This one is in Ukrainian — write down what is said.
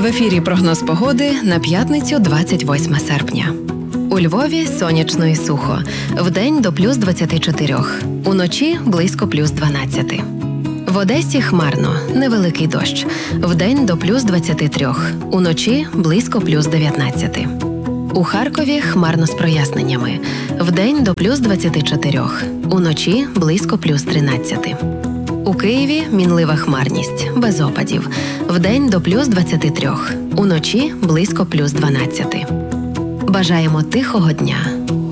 ефірі прогноз погоди на п'ятницю 28 серпня. У Львові сонячно і сухо. Вдень до плюс 24. Уночі близько плюс 12. В Одесі хмарно, невеликий дощ. Вдень до плюс 23. Уночі близько плюс 19. У Харкові хмарно з проясненнями. Вдень до плюс 24. Уночі близько плюс 13. У Києві мінлива хмарність, без опадів. Вдень до плюс 23. Уночі близько плюс 12. Бажаємо тихого дня.